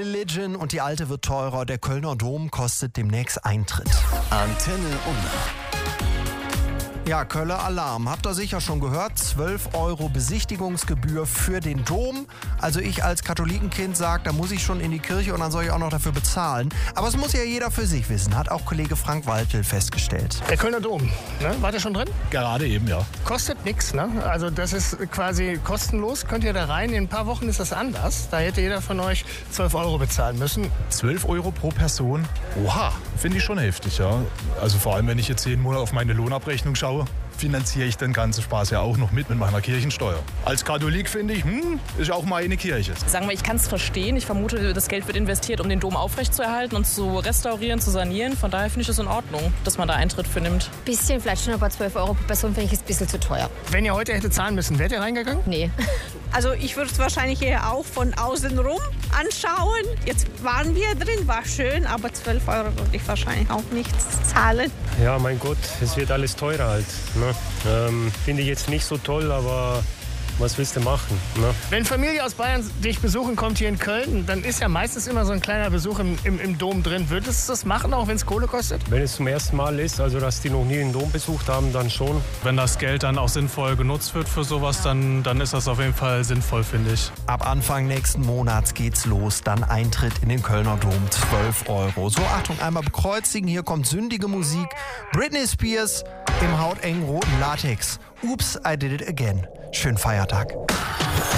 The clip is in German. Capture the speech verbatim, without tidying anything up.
Religion und die alte wird teurer. Der Kölner Dom kostet demnächst Eintritt. Antenne Unna. Ja, Köller Alarm. Habt ihr sicher schon gehört? zwölf Euro Besichtigungsgebühr für den Dom. Also ich als Katholikenkind sage, da muss ich schon in die Kirche und dann soll ich auch noch dafür bezahlen. Aber es muss ja jeder für sich wissen, hat auch Kollege Frank Waltel festgestellt. Der Kölner Dom, ne? Wart ihr schon drin? Gerade eben, ja. Kostet nichts, ne? Also das ist quasi kostenlos. Könnt ihr da rein. In ein paar Wochen ist das anders. Da hätte jeder von euch zwölf Euro bezahlen müssen. zwölf Euro pro Person? Oha, finde ich schon heftig, ja. Also vor allem, wenn ich jetzt jeden Monat auf meine Lohnabrechnung schaue, finanziere ich den ganzen Spaß ja auch noch mit mit meiner Kirchensteuer. Als Katholik finde ich, hm, ist auch mal eine Kirche. Sagen wir, ich kann es verstehen. Ich vermute, das Geld wird investiert, um den Dom aufrechtzuerhalten und zu restaurieren, zu sanieren. Von daher finde ich es in Ordnung, dass man da Eintritt für nimmt. Bisschen, vielleicht schon, aber zwölf Euro pro Person finde ich es ein bisschen zu teuer. Wenn ihr heute hätte zahlen müssen, wärt ihr reingegangen? Nee. Also ich würde es wahrscheinlich eher auch von außen rum anschauen. Jetzt waren wir drin, war schön, aber zwölf Euro würde ich wahrscheinlich auch nicht zahlen. Ja, mein Gott, es wird alles teurer halt. Ne? Ähm, Finde ich jetzt nicht so toll, aber was willst du machen? Ne? Wenn Familie aus Bayern dich besuchen kommt hier in Köln, dann ist ja meistens immer so ein kleiner Besuch im, im, im Dom drin. Würdest du das machen, auch wenn es Kohle kostet? Wenn es zum ersten Mal ist, also dass die noch nie den Dom besucht haben, dann schon. Wenn das Geld dann auch sinnvoll genutzt wird für sowas, dann, dann ist das auf jeden Fall sinnvoll, finde ich. Ab Anfang nächsten Monats geht's los. Dann Eintritt in den Kölner Dom, zwölf Euro. So, Achtung, einmal bekreuzigen. Hier kommt sündige Musik. Britney Spears im hautengen roten Latex. Oops, I did it again. Schönen Feiertag.